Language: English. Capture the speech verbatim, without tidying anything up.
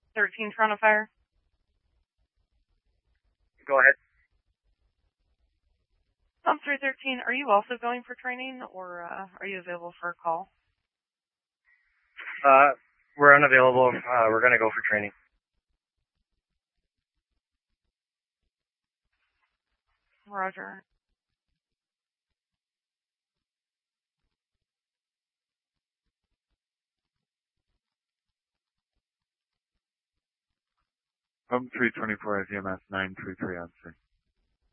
thirteen Toronto Fire. Go ahead. Um, three thirteen, are you also going for training, or uh, are you available for a call? Uh, we're unavailable. Uh, we're going to go for training. Roger. Um, three twenty-four, I Z M S nine three three on three.